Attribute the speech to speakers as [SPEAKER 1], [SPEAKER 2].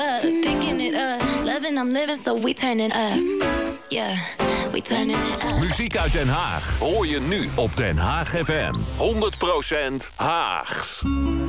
[SPEAKER 1] Picking it up, loving I'm living, so we turning up. Yeah, we turning it up.
[SPEAKER 2] Muziek uit Den Haag hoor je nu op Den Haag FM. 100% Haags.